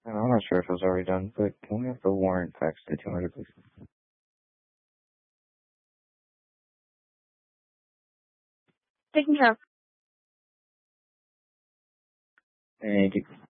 I'm not sure if it was already done, but can we have the warrant faxed to 200, please? Taking care of. Thank you.